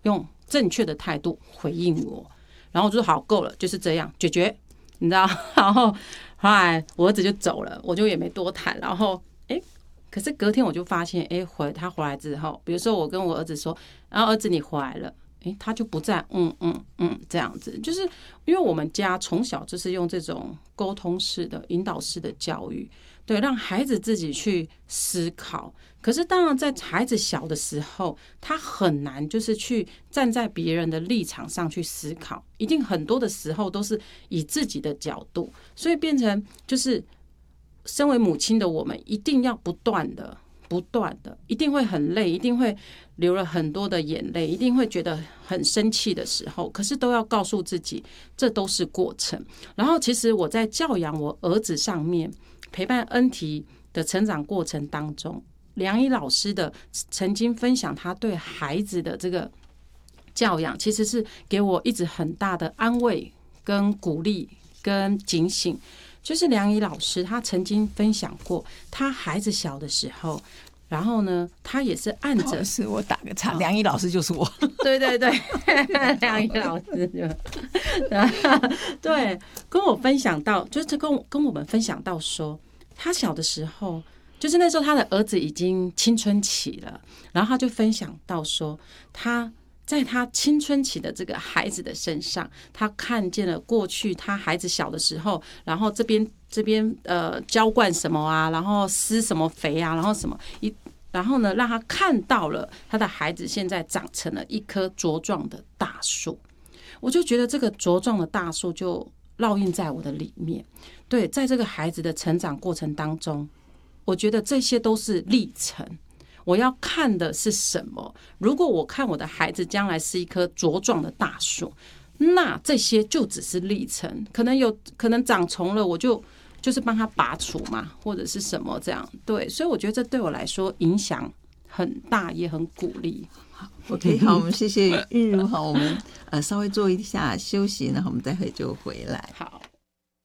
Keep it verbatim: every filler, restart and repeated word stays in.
用正确的态度回应我，然后我就说好够了，就是这样解决，你知道？然后后来我儿子就走了，我就也没多谈。然后哎，可是隔天我就发现，哎，回他回来之后，比如说我跟我儿子说，然后儿子你回来了。欸、他就不再嗯嗯嗯这样子，就是因为我们家从小就是用这种沟通式的、引导式的教育，对，让孩子自己去思考。可是当然，在孩子小的时候，他很难就是去站在别人的立场上去思考，一定很多的时候都是以自己的角度，所以变成就是身为母亲的我们，一定要不断的。不断的，一定会很累，一定会流了很多的眼泪，一定会觉得很生气的时候，可是都要告诉自己，这都是过程。然后，其实我在教养我儿子上面，陪伴恩缇的成长过程当中，梁怡老师的曾经分享他对孩子的这个教养，其实是给我一直很大的安慰、跟鼓励、跟警醒。就是梁怡老师，他曾经分享过，他孩子小的时候，然后呢，他也是按着， 是我打个岔，梁怡老师就是我， 对对对，梁怡老师就，对，跟我分享到，就是跟跟我们分享到说，他小的时候，就是那时候他的儿子已经青春期了，然后他就分享到说，他。在他青春期的这个孩子的身上，他看见了过去他孩子小的时候，然后这边这边呃浇灌什么啊，然后施什么肥啊，然后什么一，然后呢让他看到了他的孩子现在长成了一棵茁壮的大树，我就觉得这个茁壮的大树就烙印在我的里面。对，在这个孩子的成长过程当中，我觉得这些都是历程。我要看的是什么？如果我看我的孩子将来是一棵茁壮的大树，那这些就只是历程。可能有可能长虫了，我就就是帮他拔除嘛，或者是什么这样。对，所以我觉得这对我来说影响很大，也很鼓励。 OK， 好，我们谢谢韵如。好，我们呃稍微做一下休息，然后我们待会就回来。 好。